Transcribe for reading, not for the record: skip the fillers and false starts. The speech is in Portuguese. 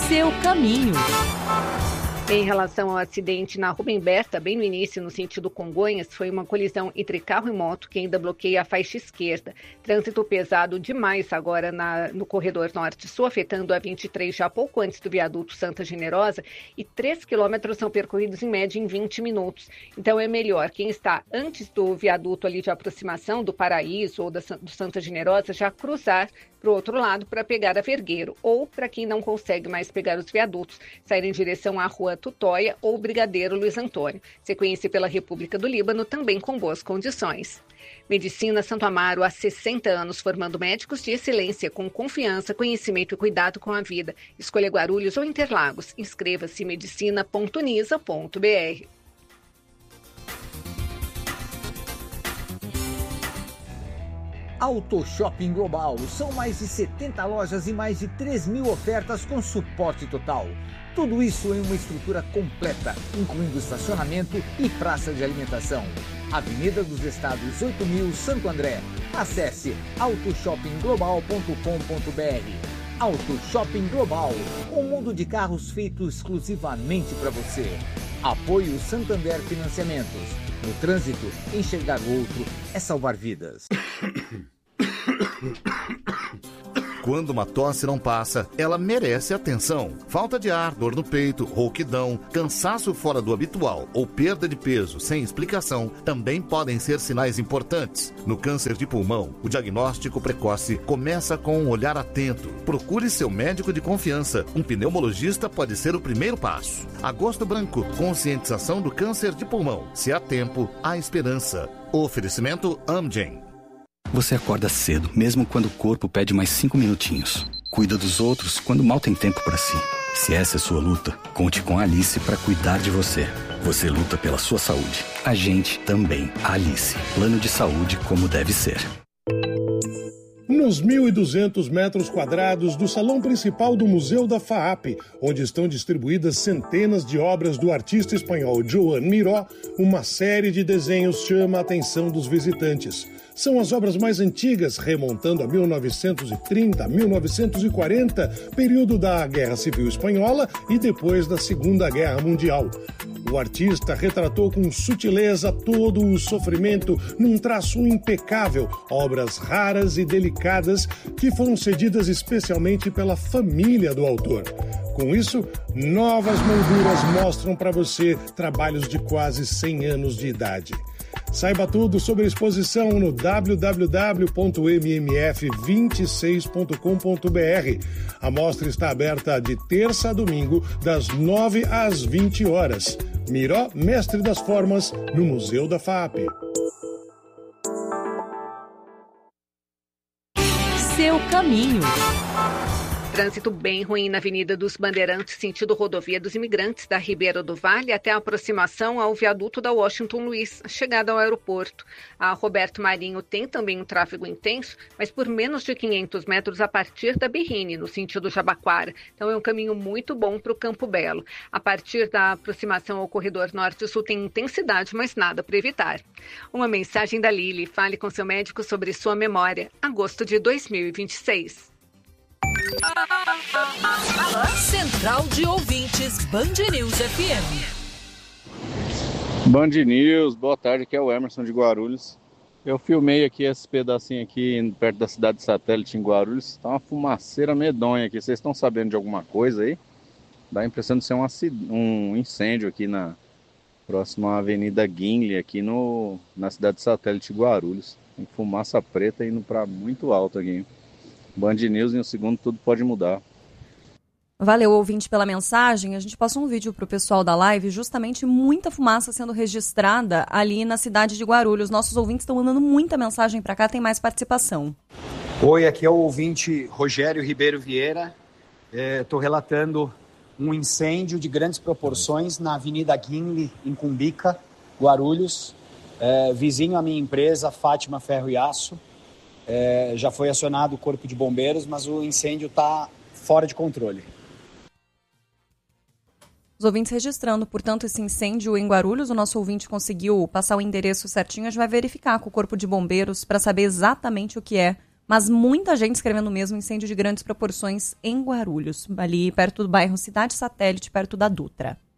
Seu caminho. Em relação ao acidente na Rubem Berta, bem no início, no sentido Congonhas, foi uma colisão entre carro e moto que ainda bloqueia a faixa esquerda. Trânsito pesado demais agora no corredor norte-sul, afetando a 23 já pouco antes do viaduto Santa Generosa, e 3 quilômetros são percorridos em média em 20 minutos. Então é melhor quem está antes do viaduto ali de aproximação do Paraíso ou do Santa Generosa já cruzar para o outro lado para pegar a Vergueiro, ou para quem não consegue mais pegar os viadutos, sair em direção à Rua Tutóia ou Brigadeiro Luiz Antônio. Sequência pela República do Líbano, também com boas condições. Medicina Santo Amaro, há 60 anos, formando médicos de excelência com confiança, conhecimento e cuidado com a vida. Escolha Guarulhos ou Interlagos. Inscreva-se em medicina.unisa.br. Auto Shopping Global. São mais de 70 lojas e mais de 3.000 ofertas com suporte total. Tudo isso em uma estrutura completa, incluindo estacionamento e praça de alimentação. Avenida dos Estados 8.000, Santo André. Acesse autoshoppingglobal.com.br. Auto Shopping Global, um mundo de carros feito exclusivamente para você. Apoio Santander Financiamentos. No trânsito, enxergar o outro é salvar vidas. Quando uma tosse não passa, ela merece atenção. Falta de ar, dor no peito, rouquidão, cansaço fora do habitual ou perda de peso sem explicação também podem ser sinais importantes. No câncer de pulmão, o diagnóstico precoce começa com um olhar atento. Procure seu médico de confiança. Um pneumologista pode ser o primeiro passo. Agosto Branco, conscientização do câncer de pulmão. Se há tempo, há esperança. Oferecimento Amgen. Você acorda cedo, mesmo quando o corpo pede mais 5 minutinhos. Cuida dos outros quando mal tem tempo para si. Se essa é sua luta, conte com a Alice para cuidar de você. Você luta pela sua saúde. A gente também. A Alice. Plano de saúde como deve ser. Nos 1.200 metros quadrados do salão principal do Museu da FAAP, onde estão distribuídas centenas de obras do artista espanhol Joan Miró, uma série de desenhos chama a atenção dos visitantes. São as obras mais antigas, remontando a 1930, 1940, período da Guerra Civil Espanhola e depois da Segunda Guerra Mundial. O artista retratou com sutileza todo o sofrimento num traço impecável, obras raras e delicadas que foram cedidas especialmente pela família do autor. Com isso, novas molduras mostram para você trabalhos de quase 100 anos de idade. Saiba tudo sobre a exposição no www.mmf26.com.br. A mostra está aberta de terça a domingo, das 9 às 20 horas. Miró, mestre das formas, no Museu da FAAP. Seu caminho. Trânsito bem ruim na Avenida dos Bandeirantes, sentido Rodovia dos Imigrantes, da Ribeira do Vale até a aproximação ao viaduto da Washington Luiz, chegada ao aeroporto. A Roberto Marinho tem também um tráfego intenso, mas por menos de 500 metros a partir da Berrine, no sentido Jabaquara. Então é um caminho muito bom para o Campo Belo. A partir da aproximação ao corredor norte-sul tem intensidade, mas nada para evitar. Uma mensagem da Lili: fale com seu médico sobre sua memória. Agosto de 2026. Central de Ouvintes, Band News FM. Band News, boa tarde, aqui é o Emerson de Guarulhos. Eu filmei aqui esse pedacinho aqui perto da cidade de Satélite em Guarulhos. Tá uma fumaceira medonha aqui. Vocês estão sabendo de alguma coisa aí? Dá a impressão de ser um incêndio aqui na próxima Avenida Guinle, aqui na cidade de Satélite de Guarulhos. Tem fumaça preta indo para muito alto aqui. Band News, em um segundo tudo pode mudar. Valeu, ouvinte, pela mensagem. A gente passou um vídeo para o pessoal da live, justamente muita fumaça sendo registrada ali na cidade de Guarulhos. Nossos ouvintes estão mandando muita mensagem para cá, tem mais participação. Oi, aqui é o ouvinte Rogério Ribeiro Vieira. Estou relatando um incêndio de grandes proporções na Avenida Guinle, em Cumbica, Guarulhos. Vizinho à minha empresa, Fátima Ferro e Aço. Já foi acionado o Corpo de Bombeiros, mas o incêndio está fora de controle. Os ouvintes registrando, portanto, esse incêndio em Guarulhos. O nosso ouvinte conseguiu passar o endereço certinho. A gente vai verificar com o Corpo de Bombeiros para saber exatamente o que é mas muita gente escrevendo o mesmo, incêndio de grandes proporções em Guarulhos, ali perto do bairro Cidade Satélite, perto da Dutra.